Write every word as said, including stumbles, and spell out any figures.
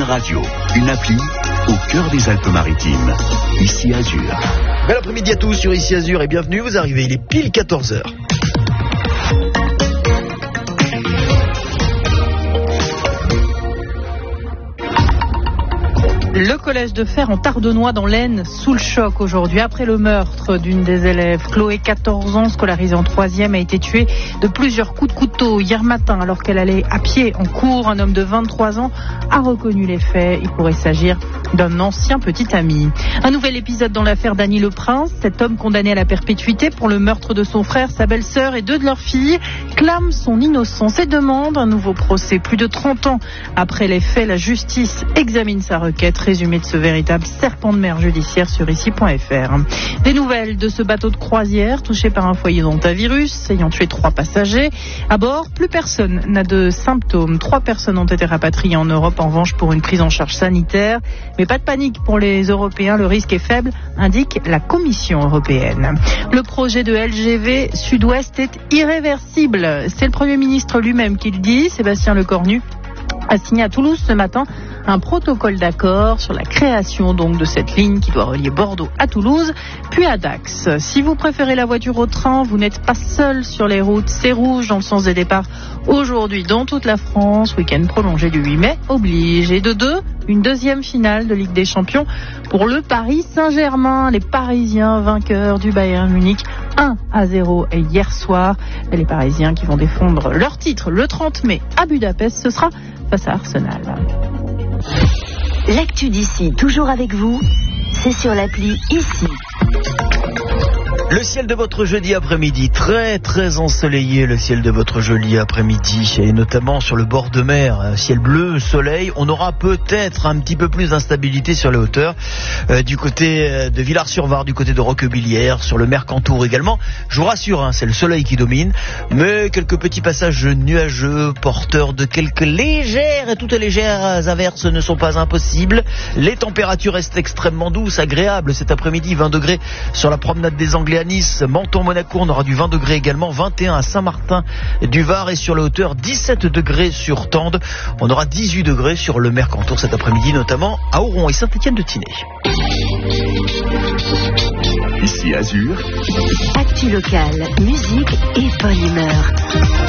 Radio, une appli au cœur des Alpes-Maritimes. Ici Azur. Bel après-midi à tous sur Ici Azur et bienvenue, vous arrivez, il est pile quatorze heures. Le collège de Fer en Tardenois dans l'Aisne sous le choc aujourd'hui. Après le meurtre d'une des élèves, Chloé, quatorze ans, scolarisée en troisième, a été tuée de plusieurs coups de couteau hier matin alors qu'elle allait à pied en cours. Un homme de vingt-trois ans a reconnu les faits. Il pourrait s'agir d'un ancien petit ami. Un nouvel épisode dans l'affaire Dany Le Prince. Cet homme condamné à la perpétuité pour le meurtre de son frère, sa belle-sœur et deux de leurs filles clame son innocence et demande un nouveau procès. Plus de trente ans après les faits, la justice examine sa requête. Résumé de ce véritable serpent de mer judiciaire sur ici point f r. Des nouvelles de ce bateau de croisière touché par un foyer d'hantavirus ayant tué trois passagers. À bord, plus personne n'a de symptômes. Trois personnes ont été rapatriées en Europe en revanche pour une prise en charge sanitaire. Mais pas de panique pour les Européens, le risque est faible, indique la Commission européenne. Le projet de L G V Sud-Ouest est irréversible. C'est le Premier ministre lui-même qui le dit. Sébastien Lecornu a signé à Toulouse ce matin un protocole d'accord sur la création donc de cette ligne qui doit relier Bordeaux à Toulouse, puis à Dax. Si vous préférez la voiture au train, vous n'êtes pas seul sur les routes. C'est rouge dans le sens des départs aujourd'hui dans toute la France. Week-end prolongé du huit mai oblige. Et de deux, une deuxième finale de Ligue des Champions pour le Paris Saint-Germain. Les Parisiens vainqueurs du Bayern Munich un à zéro et hier soir. Et les Parisiens qui vont défendre leur titre le trente mai à Budapest. Ce sera face à Arsenal. L'actu d'ici, toujours avec vous, c'est sur l'appli Ici. Le ciel de votre jeudi après-midi, très très ensoleillé, le ciel de votre jeudi après-midi, et notamment sur le bord de mer, ciel bleu, soleil. On aura peut-être un petit peu plus d'instabilité sur les hauteurs, euh, du côté de Villars-sur-Var, du côté de Roquebillière, sur le Mercantour également. Je vous rassure, hein, c'est le soleil qui domine, mais quelques petits passages nuageux, porteurs de quelques légères et toutes légères averses ne sont pas impossibles. Les températures restent extrêmement douces, agréables cet après-midi, vingt degrés sur la promenade des Anglais à Nice, Menton, Monaco, on aura du vingt degrés également, vingt et un à Saint-Martin du Var et sur la hauteur dix-sept degrés sur Tende. On aura dix-huit degrés sur le Mercantour cet après-midi, notamment à Auron et Saint-Étienne-de-Tinée. Ici Azur. Actu locale, musique et bonne humeur.